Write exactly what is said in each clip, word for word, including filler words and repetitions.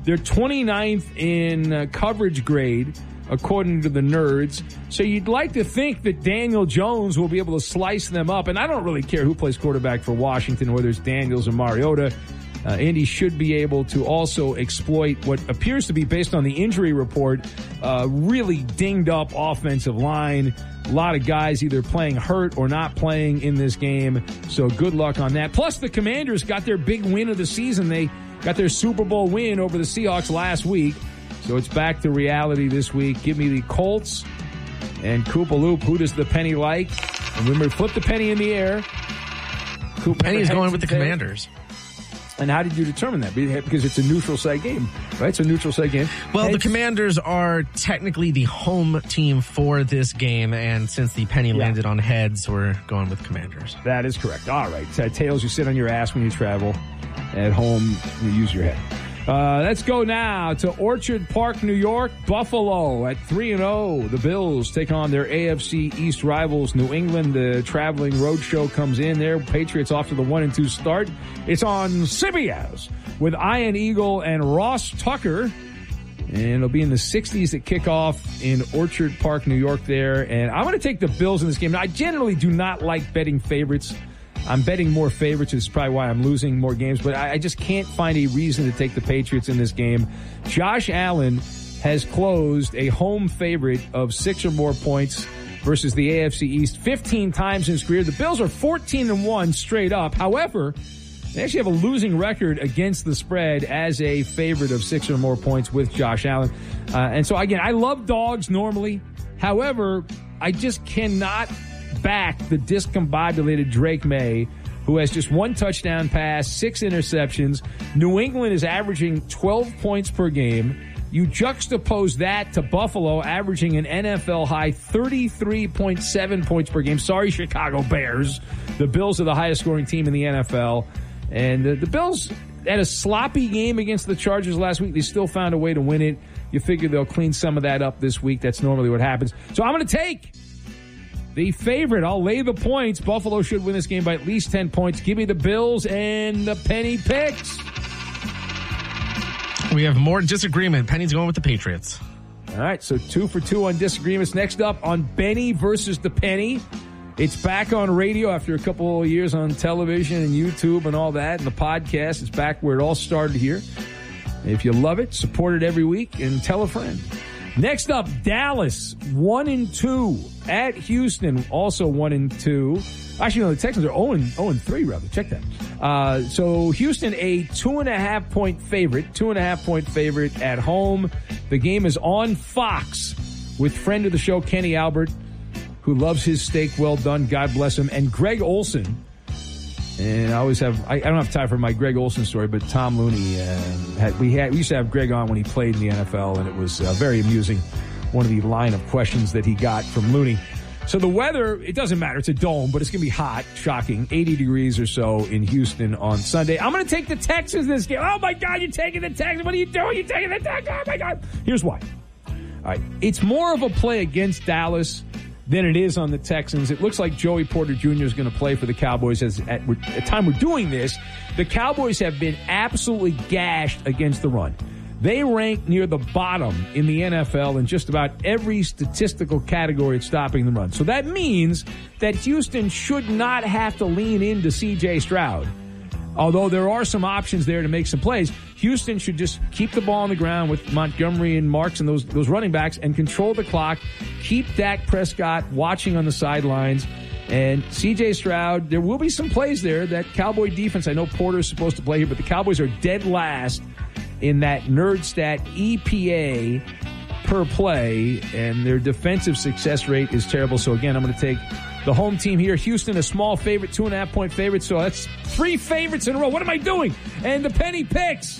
They're twenty-ninth in uh, coverage grade, according to the nerds. So you'd like to think that Daniel Jones will be able to slice them up. And I don't really care who plays quarterback for Washington, whether it's Daniels or Mariota. Uh, Indy should be able to also exploit what appears to be, based on the injury report, uh, really dinged up offensive line. A lot of guys either playing hurt or not playing in this game. So good luck on that. Plus, the Commanders got their big win of the season. They got their Super Bowl win over the Seahawks last week. So it's back to reality this week. Give me the Colts and Koopa Loop. Who does the penny like? And remember, flip the penny in the air. Koopa Penny's going with the Commanders. And how did you determine that? Because it's a neutral site game, right? It's a neutral site game. Well, Heads. The Commanders are technically the home team for this game, and since the penny yeah. landed on heads, we're going with Commanders. That is correct. All right. So, tails, you sit on your ass when you travel. At home, you use your head. Uh, let's go now to Orchard Park, New York. Buffalo at three and oh. The Bills take on their A F C East rivals, New England. The traveling road show comes in there. Patriots off to the one and two start. It's on C B S with Ian Eagle and Ross Tucker. And it'll be in the sixties at kickoff in Orchard Park, New York there. And I'm going to take the Bills in this game. Now, I generally do not like betting favorites. I'm betting more favorites. It's probably why I'm losing more games, but I, I just can't find a reason to take the Patriots in this game. Josh Allen has closed a home favorite of six or more points versus the A F C East fifteen times in his career. The Bills are fourteen and one straight up. However, they actually have a losing record against the spread as a favorite of six or more points with Josh Allen. Uh, and so, again, I love dogs normally. However, I just cannot back the discombobulated Drake May, who has just one touchdown pass, six interceptions. New England is averaging twelve points per game. You juxtapose that to Buffalo averaging an N F L high thirty-three point seven points per game. Sorry, Chicago Bears. The Bills are the highest scoring team in the N F L. And the, the Bills had a sloppy game against the Chargers last week. They still found a way to win it. You figure they'll clean some of that up this week. That's normally what happens. So I'm going to take the favorite. I'll lay the points. Buffalo should win this game by at least ten points. Give me the Bills and the penny picks. We have more disagreement. Penny's going with the Patriots. All right, so two for two on disagreements. Next up on Benny versus the Penny. It's back on radio after a couple of years on television and YouTube and all that, and the podcast. It's back where it all started here. If you love it, support it every week and tell a friend. Next up, Dallas, one and two at Houston, also one and two. Actually, no, the Texans are zero and three, rather. Check that. Uh, so Houston, a two and a half point favorite, two and a half point favorite at home. The game is on Fox with friend of the show, Kenny Albert, who loves his steak well done. God bless him. And Greg Olson. And I always have, I, I don't have time for my Greg Olson story, but Tom Looney, uh, had, we had, we used to have Greg on when he played in the N F L, and it was uh, very amusing. One of the line of questions that he got from Looney. So the weather, it doesn't matter. It's a dome, but it's going to be hot, shocking, eighty degrees or so in Houston on Sunday. I'm going to take the Texans this game. Oh, my God, you're taking the Texans. What are you doing? You're taking the Texans. Oh, my God. Here's why. All right. It's more of a play against Dallas than it is on the Texans. It looks like Joey Porter Junior is going to play for the Cowboys. As at, at the time we're doing this, the Cowboys have been absolutely gashed against the run. They rank near the bottom in the N F L in just about every statistical category at stopping the run. So that means that Houston should not have to lean into C J Stroud. Although there are some options there to make some plays, Houston should just keep the ball on the ground with Montgomery and Marks and those those running backs and control the clock. Keep Dak Prescott watching on the sidelines. And C J Stroud, there will be some plays there. That Cowboy defense, I know Porter's supposed to play here, but the Cowboys are dead last in that nerd stat E P A per play, and their defensive success rate is terrible. So again, I'm going to take the home team here. Houston, a small favorite, two and a half point favorite. So that's three favorites in a row. What am I doing? And the Penny picks.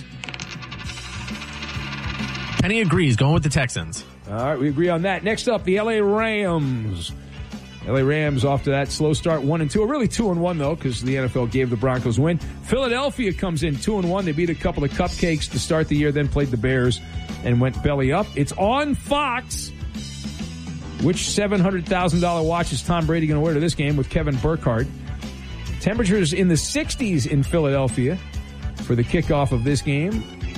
Penny agrees, going with the Texans. All right, we agree on that. Next up, the L A Rams. L A Rams off to that slow start, one and two. Or really two and one though, because the N F L gave the Broncos a win. Philadelphia comes in two and one. They beat a couple of cupcakes to start the year, then played the Bears and went belly up. It's on Fox. Which seven hundred thousand dollars watch is Tom Brady going to wear to this game with Kevin Burkhardt? Temperatures in the sixties in Philadelphia for the kickoff of this game.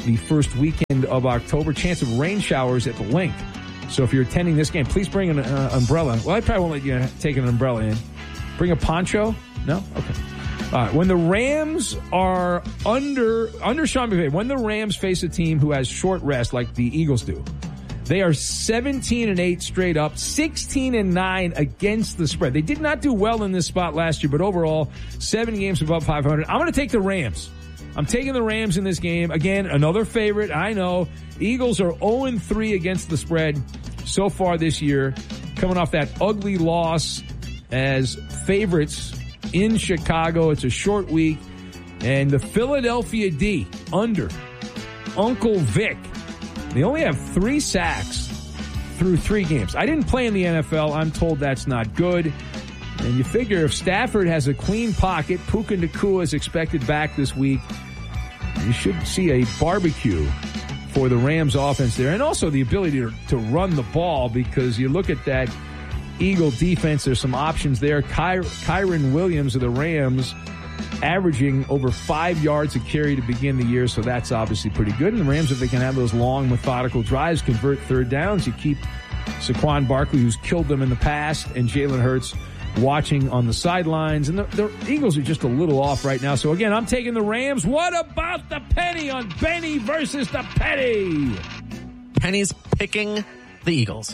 the first weekend of October. Chance of rain showers at the Link. So if you're attending this game, please bring an uh, umbrella. Well, I probably won't let you take an umbrella in. Bring a poncho? No? Okay. All right. When the Rams are under under Sean McVay, when the Rams face a team who has short rest like the Eagles do, they are seventeen and eight straight up, sixteen and nine against the spread. They did not do well in this spot last year, but overall, seven games above five hundred. I'm going to take the Rams. I'm taking the Rams in this game. Again, another favorite. I know. Eagles are oh and three against the spread so far this year, coming off that ugly loss as favorites in Chicago. It's a short week. And the Philadelphia D, under Uncle Vic, they only have three sacks through three games. I didn't play in the N F L. I'm told that's not good. And you figure if Stafford has a clean pocket, Puka Nacua is expected back this week, you should see a barbecue for the Rams offense there. And also the ability to, to run the ball, because you look at that Eagle defense, there's some options there. Ky- Kyren Williams of the Rams averaging over five yards a carry to begin the year, so that's obviously pretty good. And the Rams, if they can have those long, methodical drives, convert third downs, you keep Saquon Barkley, who's killed them in the past, and Jalen Hurts watching on the sidelines. And the, the Eagles are just a little off right now. So, again, I'm taking the Rams. What about the penny on Benny versus the Penny? Penny's picking the Eagles.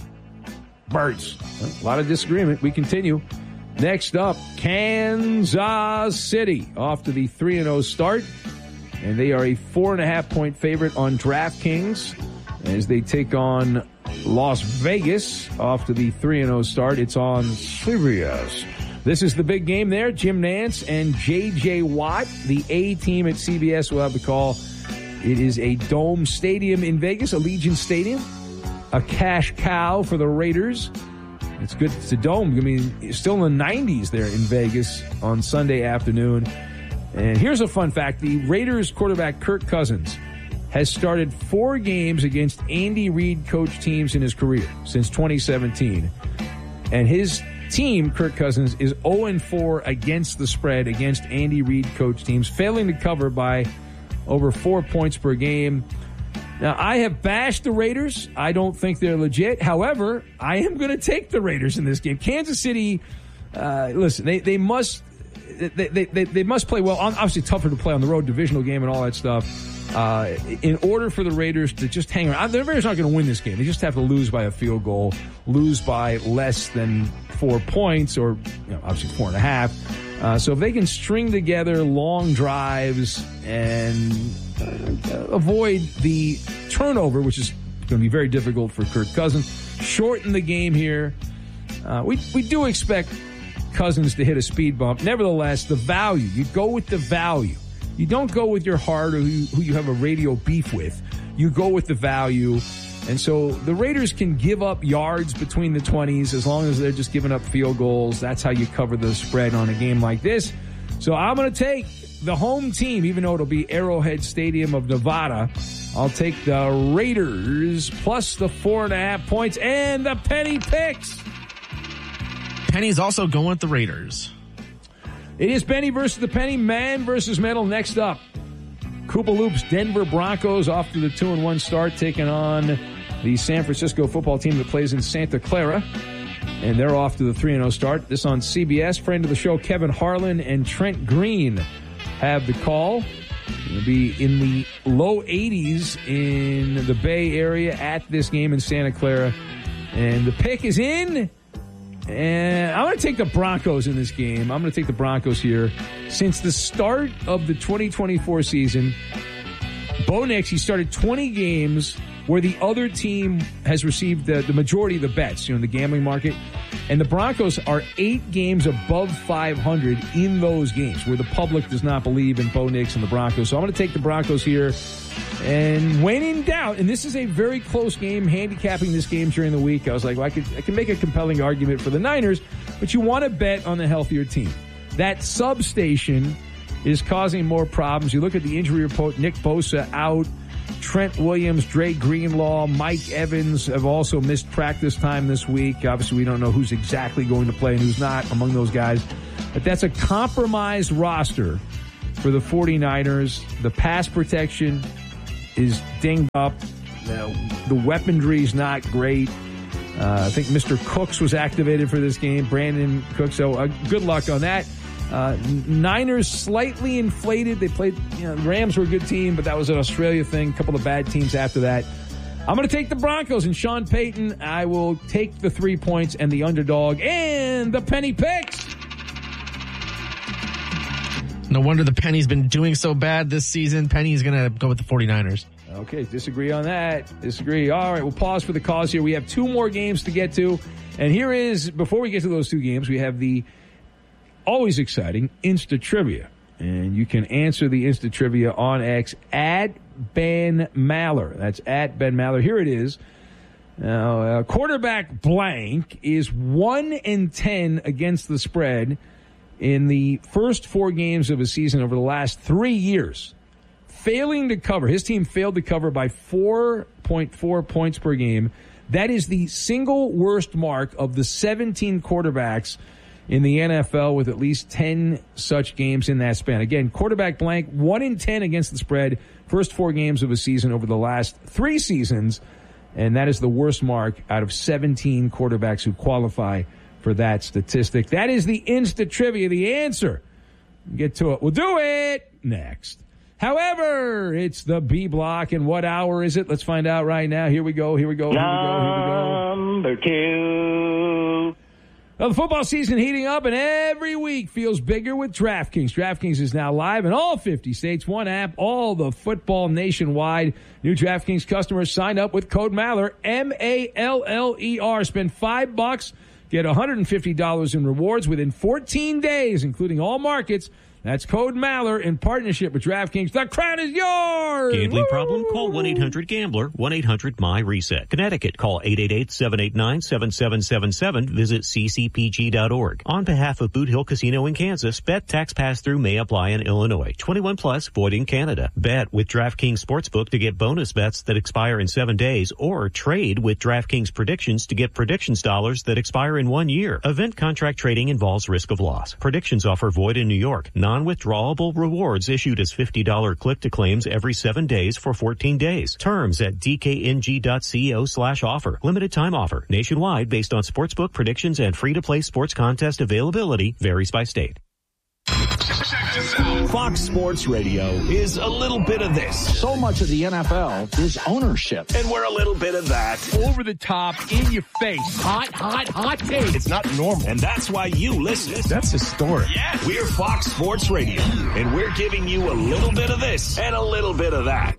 Birds. A lot of disagreement. We continue. Next up, Kansas City off to the three and oh start. And they are a four and a half point favorite on DraftKings as they take on Las Vegas off to the three and oh start. It's on C B S. This is the big game there. Jim Nantz and J J. Watt, the A team at C B S, will have the call. It is a dome stadium in Vegas, Allegiant Stadium. A cash cow for the Raiders. It's good. It's a dome. I mean, it's still in the nineties there in Vegas on Sunday afternoon. And here's a fun fact. The Raiders quarterback Kirk Cousins has started four games against Andy Reid coach teams in his career since twenty seventeen. And his team, Kirk Cousins, is oh and four against the spread against Andy Reid coach teams, failing to cover by over four points per game. Now, I have bashed the Raiders. I don't think they're legit. However, I am going to take the Raiders in this game. Kansas City, uh, listen, they, they must they, they, they, they must play well. Obviously, tougher to play on the road, divisional game and all that stuff. Uh, in order for the Raiders to just hang around, the Raiders aren't going to win this game. They just have to lose by a field goal, lose by less than four points, or you know, obviously four and a half. Uh, so if they can string together long drives and uh, avoid the turnover, which is going to be very difficult for Kirk Cousins, shorten the game here. Uh, we we do expect Cousins to hit a speed bump. Nevertheless, the value, you go with the value. You don't go with your heart or who you, who you have a radio beef with. You go with the value. And so the Raiders can give up yards between the twenties as long as they're just giving up field goals. That's how you cover the spread on a game like this. So I'm going to take the home team, even though it'll be Arrowhead Stadium of Nevada. I'll take the Raiders plus the four and a half points and the Penny picks. Penny's also going with the Raiders. It is Benny versus the Penny, man versus metal. Next up, Koopa Loop's Denver Broncos off to the two and one start, taking on the San Francisco football team that plays in Santa Clara. And they're off to the three and oh start. This on C B S. Friend of the show, Kevin Harlan and Trent Green have the call. It'll be in the low eighties in the Bay Area at this game in Santa Clara. And the pick is in. And I'm going to take the Broncos in this game. I'm going to take the Broncos here. Since the start of the twenty twenty-four season, Bo Nix, he started twenty games where the other team has received the, the majority of the bets, you know, in the gambling market. And the Broncos are eight games above five hundred in those games where the public does not believe in Bo Nix and the Broncos. So I'm going to take the Broncos here. And when in doubt, and this is a very close game, handicapping this game during the week, I was like, well, I could I can make a compelling argument for the Niners, but you want to bet on the healthier team. That substation is causing more problems. You look at the injury report, Nick Bosa out, Trent Williams, Dre Greenlaw, Mike Evans have also missed practice time this week. Obviously, we don't know who's exactly going to play and who's not among those guys. But that's a compromised roster for the 49ers. The pass protection is dinged up. Uh, the weaponry is not great. Uh, I think Mister Cooks was activated for this game, Brandon Cooks. So uh, good luck on that. Uh, Niners slightly inflated. They played, you know, the Rams were a good team, but that was an Australia thing. A couple of bad teams after that. I'm going to take the Broncos and Sean Payton. I will take the three points and the underdog and the penny picks. No wonder the Penny's been doing so bad this season. Penny's going to go with the 49ers. Okay, disagree on that. Disagree. All right, we'll pause for the cause here. We have two more games to get to. And here is, before we get to those two games, we have the always exciting Insta Trivia. And you can answer the Insta Trivia on X at Ben Maller. That's at Ben Maller. Here it is. Now, uh, quarterback blank is one and ten against the spread in the first four games of a season over the last three years. Failing to cover. His team failed to cover by four point four points per game. That is the single worst mark of the seventeen quarterbacks in the N F L with at least ten such games in that span. Again, quarterback blank, one in ten against the spread, first four games of a season over the last three seasons, and that is the worst mark out of seventeen quarterbacks who qualify for that statistic. That is the Insta Trivia, the answer. Get to it. We'll do it next. However, it's the B block, and what hour is it? Let's find out right now. Here we go, here we go, here we go, here we go. Number two. Well, the football season heating up, and every week feels bigger with DraftKings. DraftKings is now live in all fifty states. One app, all the football nationwide. New DraftKings customers sign up with code Maller, M A L L E R. Spend five bucks, get one hundred fifty dollars in rewards within fourteen days, including all markets. That's code Maller in partnership with DraftKings. The crown is yours! Gambling problem? Call one eight hundred gambler, one eight hundred M Y reset. Connecticut, call eight eight eight, seven eight nine, seven seven seven seven. Visit c c p g dot org. On behalf of Boot Hill Casino in Kansas, bet tax pass-through may apply in Illinois. twenty-one plus, void in Canada. Bet with DraftKings Sportsbook to get bonus bets that expire in seven days, or trade with DraftKings Predictions to get predictions dollars that expire in one year. Event contract trading involves risk of loss. Predictions offer void in New York. Non-withdrawable rewards issued as fifty dollars click-to-claims every seven days for fourteen days. Terms at d k n g dot co slash offer. Limited time offer. Nationwide based on sportsbook predictions and free-to-play sports contest availability. Varies by state. Fox Sports Radio is a little bit of this. So much of the N F L is ownership. And we're a little bit of that. Over the top, in your face. Hot, hot, hot take. It's not normal. And that's why you listen. That's historic. Yeah. We're Fox Sports Radio. And we're giving you a little bit of this and a little bit of that.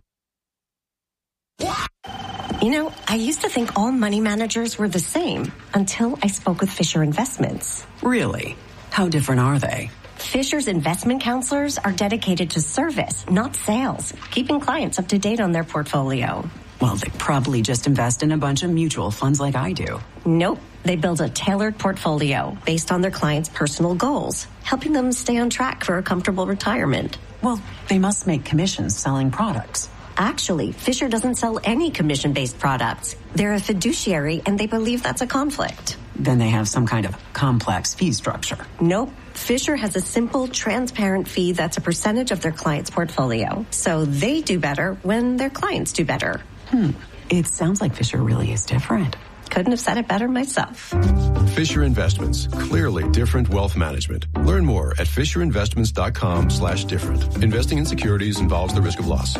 You know, I used to think all money managers were the same until I spoke with Fisher Investments. Really? How different are they? Fisher's investment counselors are dedicated to service, not sales, keeping clients up to date on their portfolio. Well, they probably just invest in a bunch of mutual funds like I do. Nope. They build a tailored portfolio based on their clients' personal goals, helping them stay on track for a comfortable retirement. Well, they must make commissions selling products. Actually, Fisher doesn't sell any commission-based products. They're a fiduciary, and they believe that's a conflict. Then they have some kind of complex fee structure. Nope. Fisher has a simple, transparent fee that's a percentage of their client's portfolio. So they do better when their clients do better. Hmm. It sounds like Fisher really is different. Couldn't have said it better myself. Fisher Investments. Clearly different wealth management. Learn more at fisher investments dot com slash different. Investing in securities involves the risk of loss.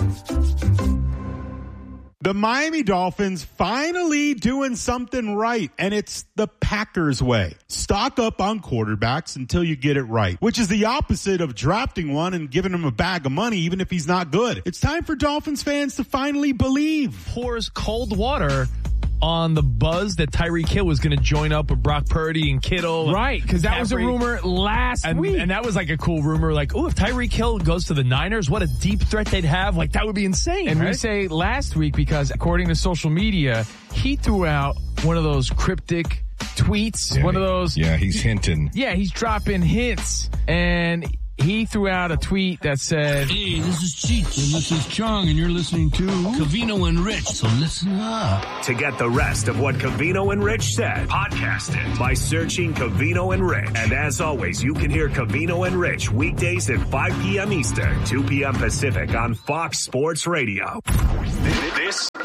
The Miami Dolphins finally doing something right, and it's the Packers way. Stock up on quarterbacks until you get it right, which is the opposite of drafting one and giving him a bag of money even if he's not good. It's time for Dolphins fans to finally believe. Pours cold water on the buzz that Tyreek Hill was going to join up with Brock Purdy and Kittle. Right, because that was a rumor last and, week. And that was like a cool rumor. Like, oh, if Tyreek Hill goes to the Niners, what a deep threat they'd have. Like, that would be insane. And right? we say last week because, according to social media, he threw out one of those cryptic tweets. Yeah, one of those. Yeah, he's hinting. Yeah, he's dropping hints. And he threw out a tweet that said, "Hey, this is Cheech, and this is Chong, and you're listening to Covino and Rich, so listen up." To get the rest of what Covino and Rich said, podcast it by searching Covino and Rich. And as always, you can hear Covino and Rich weekdays at five p.m. Eastern, two p.m. Pacific on Fox Sports Radio.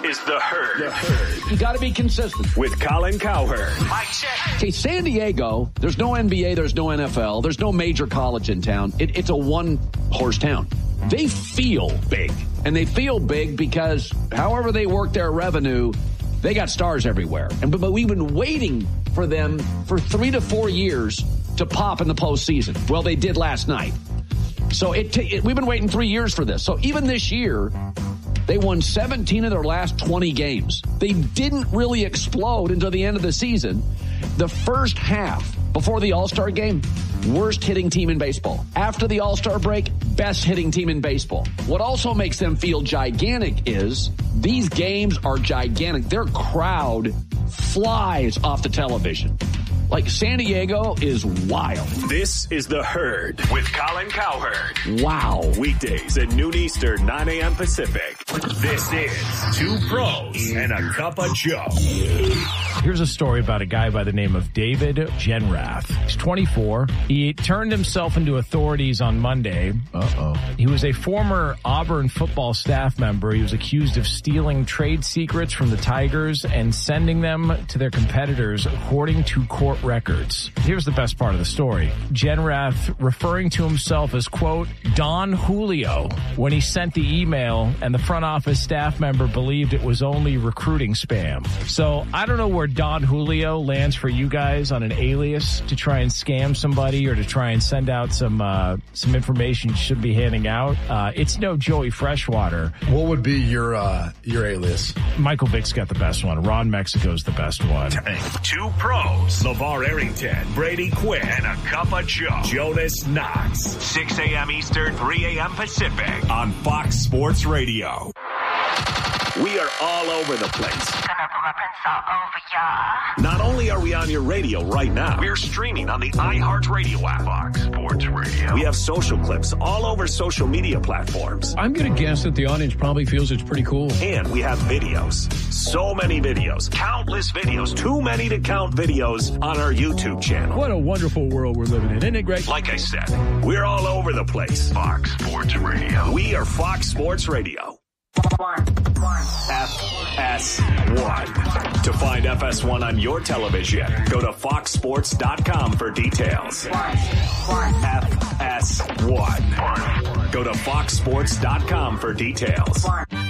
is The Herd. The Herd. You got to be consistent. With Colin Cowherd. Mike check. Okay, San Diego, there's no N B A, there's no N F L, there's no major college in town. It, it's a one-horse town. They feel big. And they feel big because however they work their revenue, they got stars everywhere. And but, but we've been waiting for them for three to four years to pop in the postseason. Well, they did last night. So it, t- it we've been waiting three years for this. So even this year, they won seventeen of their last twenty games. They didn't really explode until the end of the season. The first half, before the All-Star game, worst hitting team in baseball. After the All-Star break, best hitting team in baseball. What also makes them feel gigantic is these games are gigantic. Their crowd flies off the television. Like, San Diego is wild. This is The Herd with Colin Cowherd. Wow. Weekdays at noon Eastern, nine a.m. Pacific. This is Two Pros and a Cup of Joe. Here's a story about a guy by the name of David Genrath. He's twenty-four. He turned himself into authorities on Monday. Uh-oh. He was a former Auburn football staff member. He was accused of stealing trade secrets from the Tigers and sending them to their competitors, according to court records. Here's the best part of the story. Genrath referring to himself as, quote, Don Julio, when he sent the email, and the front office staff member believed it was only recruiting spam. So I don't know where Don Julio lands for you guys on an alias to try and scam somebody or to try and send out some uh, some information you should be handing out. Uh, it's no Joey Freshwater. What would be your uh, your alias? Michael Vick's got the best one. Ron Mexico's the best one. Two Pros. LeVar Arrington, Brady Quinn, and a Cup of Joe. Jonas Knox. six a.m. Eastern, three a.m. Pacific on Fox Sports Radio. We are all over the place. Gonna put my prints all over ya. Not only are we on your radio right now, we're streaming on the iHeartRadio app. Fox Sports Radio. We have social clips all over social media platforms. I'm going to guess that the audience probably feels it's pretty cool. And we have videos. So many videos. Countless videos. Too many to count videos on our YouTube channel. What a wonderful world we're living in, isn't it great? Like I said, we're all over the place. Fox Sports Radio. We are Fox Sports Radio. F S one. To find F S one on your television, go to fox sports dot com for details. F S one. Go to fox sports dot com for details.